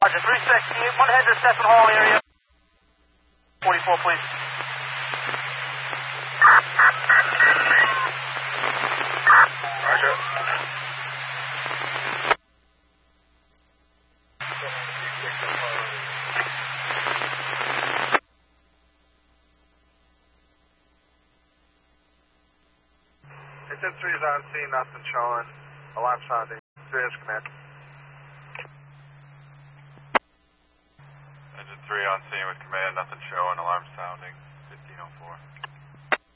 Roger, 368, one head to Stephen Hall area. 44, please. Roger. Engine 3 is on scene, nothing showing. Alarm sounding. 3 is command. Engine 3 on scene with command, nothing showing. Alarm sounding. 1504.